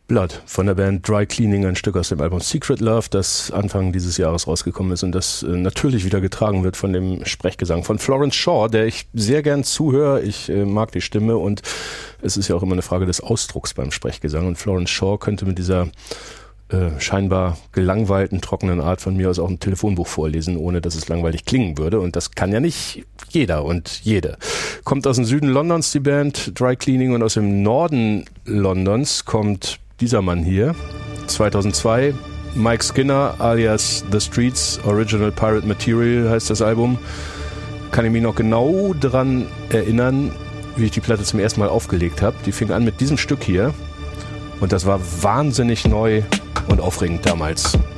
Blood von der Band Dry Cleaning, ein Stück aus dem Album Secret Love, das Anfang dieses Jahres rausgekommen ist und das natürlich wieder getragen wird von dem Sprechgesang von Florence Shaw, der ich sehr gern zuhöre. Ich mag die Stimme und es ist ja auch immer eine Frage des Ausdrucks beim Sprechgesang und Florence Shaw könnte mit dieser scheinbar gelangweilten, trockenen Art von mir aus auch ein Telefonbuch vorlesen, ohne dass es langweilig klingen würde. Und das kann ja nicht jeder und jede. Kommt aus dem Süden Londons die Band Dry Cleaning und aus dem Norden Londons kommt dieser Mann hier. 2002, Mike Skinner alias The Streets, Original Pirate Material heißt das Album. Kann ich mich noch genau dran erinnern, wie ich die Platte zum ersten Mal aufgelegt habe. Die fing an mit diesem Stück hier. Und das war wahnsinnig neu und aufregend damals.